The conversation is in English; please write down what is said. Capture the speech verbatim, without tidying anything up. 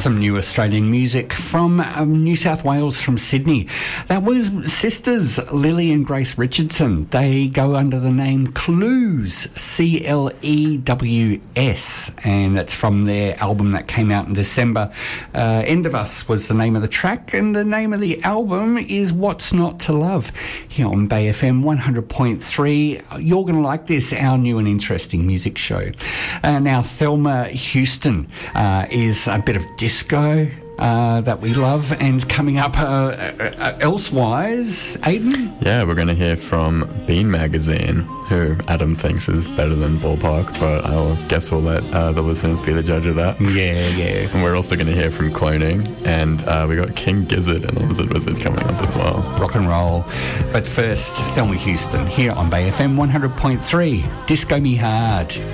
some new Australian music from um, New South Wales, from Sydney. That was sisters Lily and Grace Richardson. They go under the name Clues, C L E W S, and that's from their album that came out in December. Uh, End of Us was the name of the track, and the name of the album is What's Not to Love. Here on Bay F M one hundred point three, you're going to like this, our new and interesting music show. Uh, now, Thelma Houston uh, is a bit of disco uh, that we love, and coming up uh, uh, elsewise, Aidan? Yeah, we're going to hear from Bean Magazine, who Adam thinks is better than Ballpark, but I guess we'll let uh, the listeners be the judge of that. Yeah, yeah. And we're also going to hear from Cloning, and uh, we got King Gizzard and the Lizard Wizard coming up as well. Rock and roll. But first, Thelma Houston here on Bay F M one hundred point three. Disco Me Hard.